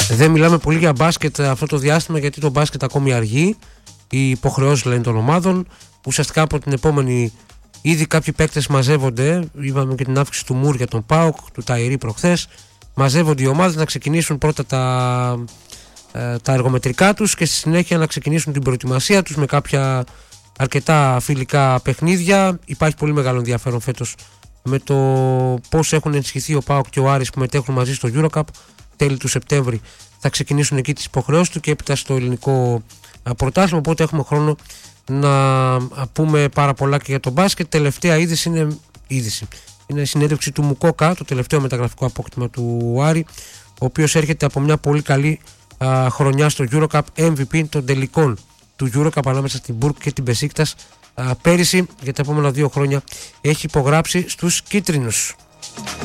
Δεν μιλάμε πολύ για μπάσκετ αυτό το διάστημα, γιατί το μπάσκετ ακόμη αργεί. Οι υποχρεώσεις λένε των ομάδων. Ουσιαστικά από την επόμενη ήδη κάποιοι παίκτες μαζεύονται. Είδαμε και την αύξηση του Μουρ για τον ΠΑΟΚ, του Ταϊρή προχθές. Μαζεύονται οι ομάδες να ξεκινήσουν πρώτα τα εργομετρικά τους και στη συνέχεια να ξεκινήσουν την προετοιμασία τους με κάποια αρκετά φιλικά παιχνίδια. Υπάρχει πολύ μεγάλο ενδιαφέρον φέτος με το πώς έχουν ενισχυθεί ο ΠΑΟΚ και ο Άρης που μετέχουν μαζί στο EuroCup. Τέλη του Σεπτέμβρη θα ξεκινήσουν εκεί τις υποχρεώσεις του και έπειτα στο ελληνικό πρωτάθλημα. Οπότε έχουμε χρόνο να πούμε πάρα πολλά και για το μπάσκετ. Τελευταία είδηση είναι η συνέντευξη του Μουκόκα, το τελευταίο μεταγραφικό απόκτημα του Άρη, ο οποίος έρχεται από μια πολύ καλή χρονιά στο EuroCup, MVP των τελικών του EuroCup ανάμεσα στην Μπουργκ και την Μπεσίκτας πέρυσι. Για τα επόμενα 2 χρόνια έχει υπογράψει στους κίτρινους.